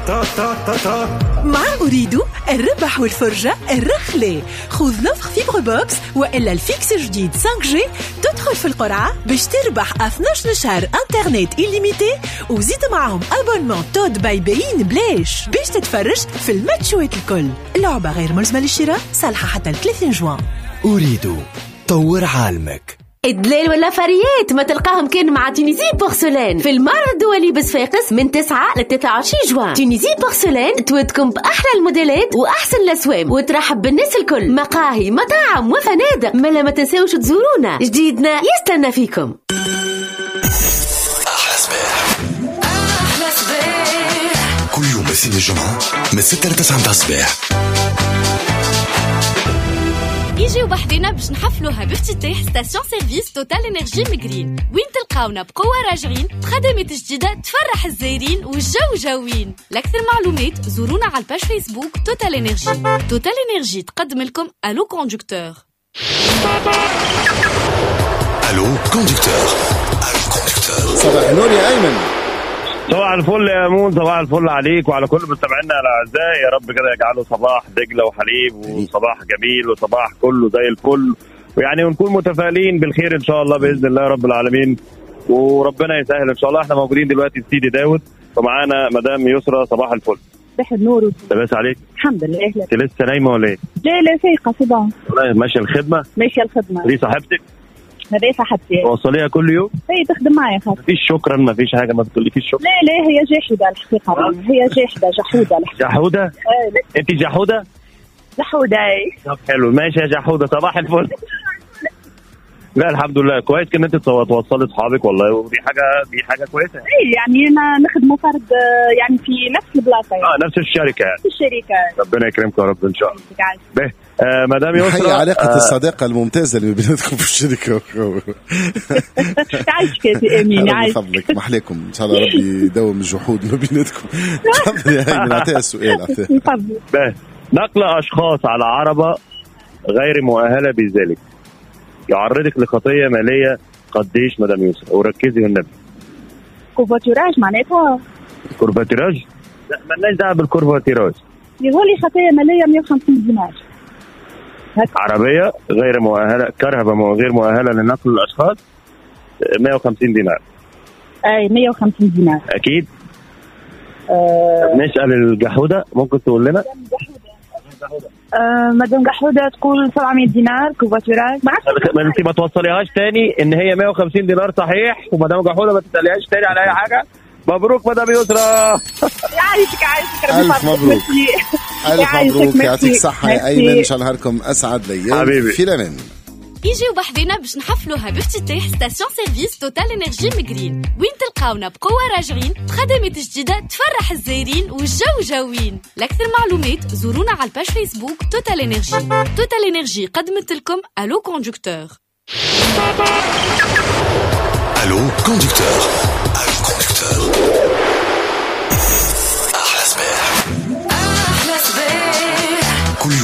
مع أريد الربح والفرجة الرخلة. خذ نفخ فيبر بوكس وإلا الفيكس جديد 5G تدخل في القرعة باش تربح 12 شهر انترنت إليميتي وزيد معهم أبونمون تود باي بين بلاش باش تتفرج في الماتشوات الكل. اللعبة غير ملزمة للشراء، صالحة حتى 30 جوان. أريد طور عالمك. الدلال ولا فريات ما تلقاهم كان مع تونيزي بورسلان في المعرض الدولي بصفاقس من 9 ل 23 جوان. تونيزي بورسلان تودكم بأحلى الموديلات وأحسن الأسوام وترحب بالناس الكل، مقاهي مطاعم وفنادق. ملا ما تنساوش تزورونا، جديدنا يستنى فيكم. أحلى صباح كل يوم الاثنين الجمعة من 6 ل 9 متاع الصباح. يجيو بحذنا باش نحفلوها بافتتاح ستاسيون سيرفيس توتال انرجي مجرين، وين تلقاونا بقوة راجعين بخدمات جديدة تفرح الزايرين والجو جوين. لأكثر معلومات زورونا على الباج فيسبوك توتال انرجي. توتال انرجي تقدم لكم الو كوندكتور. الو كوندكتور. صباح النور يا ايمن. صباح الفل يا مون، صباح الفل عليك وعلى كل مستمعينا الاعزاء. يا رب كده يجعله صباح دجله وحليب وصباح جميل وصباح كله زي الفل، ويعني ونكون متفائلين بالخير ان شاء الله باذن الله رب العالمين، وربنا يسهل ان شاء الله. احنا موجودين دلوقتي في سيدي داود ومعانا مدام يسرى. صباح الفل. صباح النور. لاباس عليك؟ الحمد لله. انت لسه نايمه ولا ايه؟ لا فايقه صباح. والله ماشيه الخدمه؟ ماشيه الخدمه. دي صاحبتك؟ هذه صاحبتي. توصليها كل يوم؟ هي تخدم معايا خاطر. مفيش شكرا، مفيش حاجه، ما بتقوليش شكرا. لا هي جاحده الحقيقه. هي جاحده جحوده الحقيقه. جحوده؟ انت جحوده؟ جحوده اي. طب حلو، ماشي يا جحوده. صباح الفل. لا الحمد لله، كويس ان انت توصلي اصحابك والله، ودي حاجه كويسه. اي يعني انا نخدموا فرد يعني في نفس البلاصه يعني. نفس الشركه يعني. في الشركه. ربنا يكرمكم يا رب ان شاء الله. به مدام يسرى، هي علاقه الصداقه الممتازه اللي بيناتكم في الشركه. عايشك يا امين، عايشك. فضلك محليكم ان شاء الله ربي يدوم الجهود ما بيناتكم. تفضل يا ايمن، اعطيها السؤال. به نقل اشخاص على عربه غير مؤهله بذلك يعرضك لخطيه ماليه قديش مدام يسرى؟ وركزي والنبي. كوفاتيراج معناتها؟ كورفاتيراج؟ لا مالناش دعوه بالكورفاتيراج. يقولي خطيه ماليه 150 دينار. عربيه غير مؤهله، كرهبه غير مؤهله لنقل الاشخاص 150 دينار. اي 150 دينار اكيد. نسال الجحوده، ممكن تقول لنا؟ مدام جحودة تقول 700 دينار كوفاتيراج. ما انت ما توصليهاش تاني ان هي 150 دينار صحيح، ومدام جحودة ما تساليهاش تاني على اي حاجه. مبروك مدام يسرى. يعيشك الف مبروك. الف مبروك، يعطيك صحه يا ايمن، ان شاء الله نهاركم اسعد ليالي حبيبي. في الامان. يجيو بحذنا باش نحفلوها بافتتاح ستاسيون سيرفيس توتال انرجي مجرين، وين تلقاونا بقوة راجعين بخدمات جديدة تفرح الزايرين والجو جوين. لأكثر معلومات زورونا على الباج فيسبوك توتال انرجي. توتال انرجي قدمت لكم الو كوندكتور. الو كوندكتور.